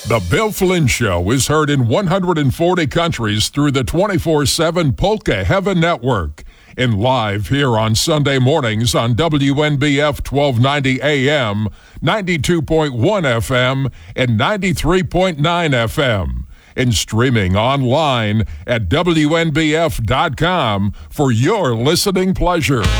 The Bill Flynn Show is heard in 140 countries through the 24/7 Polka Heaven Network and live here on Sunday mornings on WNBF 1290 AM, 92.1 FM, and 93.9 FM. And streaming online at WNBF.com for your listening pleasure.